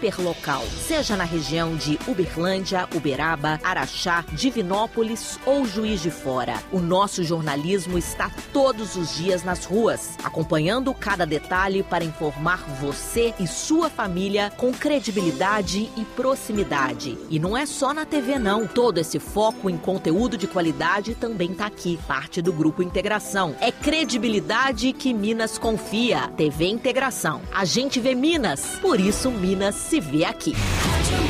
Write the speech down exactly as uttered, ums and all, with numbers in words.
hiperlocal, seja na região de Uberlândia, Uberaba, Araxá, Divinópolis ou Juiz de Fora. O nosso jornalismo está todos os dias nas ruas, acompanhando cada detalhe para informar você e sua família com credibilidade e proximidade. E não é só na T V não, todo esse foco em conteúdo de qualidade também está aqui, parte do Grupo Integração. É credibilidade que Minas confia. T V Integração. A gente vê Minas, por isso Minas se vê aqui.